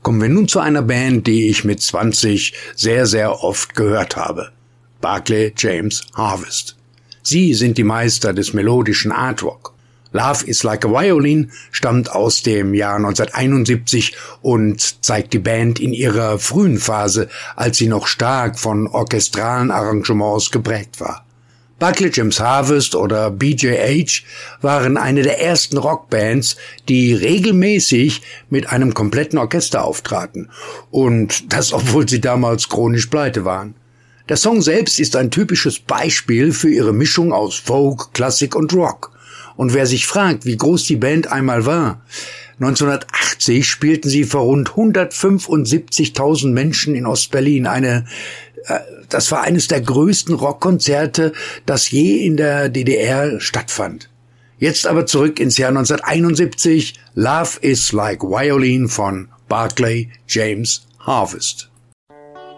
Kommen wir nun zu einer Band, die ich mit 20 sehr, sehr oft gehört habe. Barclay James Harvest. Sie sind die Meister des melodischen Art Rock. Love is Like a Violin stammt aus dem Jahr 1971 und zeigt die Band in ihrer frühen Phase, als sie noch stark von orchestralen Arrangements geprägt war. Barclay James Harvest oder BJH waren eine der ersten Rockbands, die regelmäßig mit einem kompletten Orchester auftraten. Und das, obwohl sie damals chronisch pleite waren. Der Song selbst ist ein typisches Beispiel für ihre Mischung aus Folk, Klassik und Rock. Und wer sich fragt, wie groß die Band einmal war: 1980 spielten sie vor rund 175.000 Menschen in Ostberlin. Das war eines der größten Rockkonzerte, das je in der DDR stattfand. Jetzt aber zurück ins Jahr 1971. Love is Like Violin von Barclay James Harvest.